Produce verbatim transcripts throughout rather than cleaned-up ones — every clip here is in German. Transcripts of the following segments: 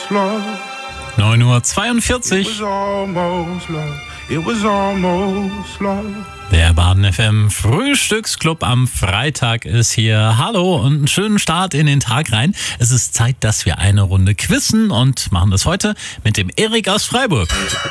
neun Uhr zweiundvierzig. Der Baden F M Frühstücksclub am Freitag ist hier. Hallo und einen schönen Start in den Tag rein. Es ist Zeit, dass wir eine Runde quizzen und machen das heute mit dem Erik aus Freiburg.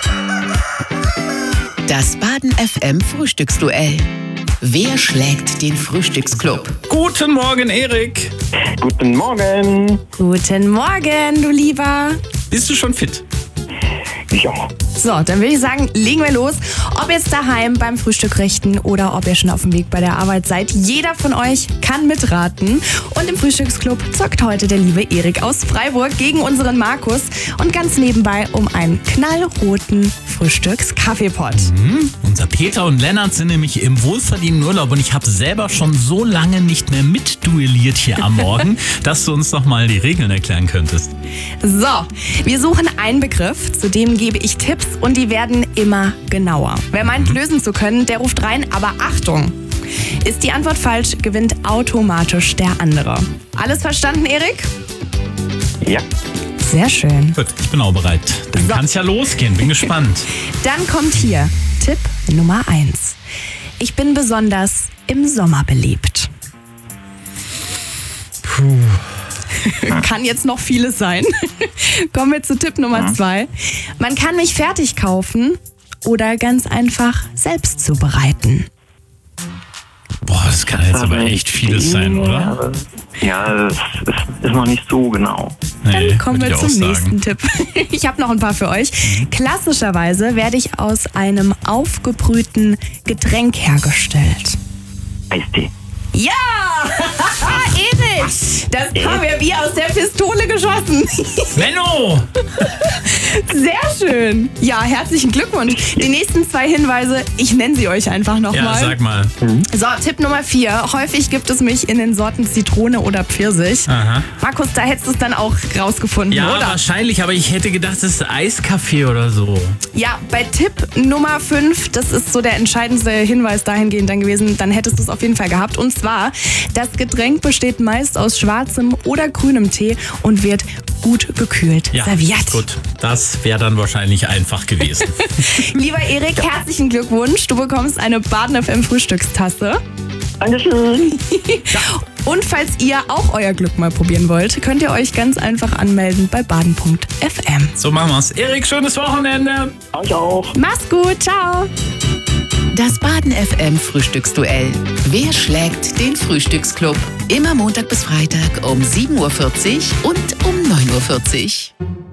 Das Baden F M Frühstücksduell. Wer schlägt den Frühstücksclub? Guten Morgen, Erik. Guten Morgen. Guten Morgen, du Lieber. Bist du schon fit? Ich auch. So, dann würde ich sagen, legen wir los. Ob jetzt daheim beim Frühstück richten oder ob ihr schon auf dem Weg bei der Arbeit seid, jeder von euch kann mitraten. Und im Frühstücksclub zockt heute der liebe Erik aus Freiburg gegen unseren Markus und ganz nebenbei um einen knallroten Frühstückskaffeepot. Mhm. Unser Peter und Lennart sind nämlich im wohlverdienten Urlaub und ich habe selber schon so lange nicht mehr mitduelliert hier am Morgen, dass du uns noch mal die Regeln erklären könntest. So, wir suchen einen Begriff, zu dem gebe ich Tipps und die werden immer genauer. Wer meint, lösen zu können, der ruft rein, aber Achtung! Ist die Antwort falsch, gewinnt automatisch der andere. Alles verstanden, Erik? Ja. Sehr schön. Gut, ich bin auch bereit. Dann So. kann es ja losgehen. Bin gespannt. Dann kommt hier Tipp Nummer eins. Ich bin besonders im Sommer beliebt. Puh. Kann jetzt noch vieles sein. Kommen wir zu Tipp Nummer zwei. Man kann mich fertig kaufen oder ganz einfach selbst zubereiten. Boah, das kann jetzt aber echt vieles sein, oder? Ja, das ist, ist noch nicht so genau. Nee, Dann kommen würd wir ich auch zum sagen. nächsten Tipp. Ich habe noch ein paar für euch. Klassischerweise werde ich aus einem aufgebrühten Getränk hergestellt. Eistee. Ja! Erik! Das kam ja wie aus der Pistole geschossen. Menno! Sehr schön. Ja, herzlichen Glückwunsch. Die nächsten zwei Hinweise, ich nenne sie euch einfach Ja, nochmal. sag mal. So, Tipp Nummer vier. Häufig gibt es mich in den Sorten Zitrone oder Pfirsich. Aha. Markus, da hättest du es dann auch rausgefunden, Ja, oder? wahrscheinlich, aber ich hätte gedacht, das ist Eiskaffee oder so. Ja, bei Tipp Nummer fünf, das ist so der entscheidendste Hinweis dahingehend dann gewesen, dann hättest du es auf jeden Fall gehabt. Und zwar, das Getränk besteht meist aus schwarzem oder grünem Tee und wird gut gekühlt Ja, serviert. gut. Das wäre dann wahrscheinlich einfach gewesen. Lieber Erik, herzlichen Glückwunsch. Du bekommst eine Baden F M Frühstückstasse. Dankeschön. Und falls ihr auch euer Glück mal probieren wollt, könnt ihr euch ganz einfach anmelden bei baden punkt f m. So machen wir's. Erik, schönes Wochenende. Euch auch. Mach's gut, ciao. Das Baden F M Frühstücksduell. Wer schlägt den Frühstücksclub? Immer Montag bis Freitag um sieben Uhr vierzig und um neun Uhr vierzig.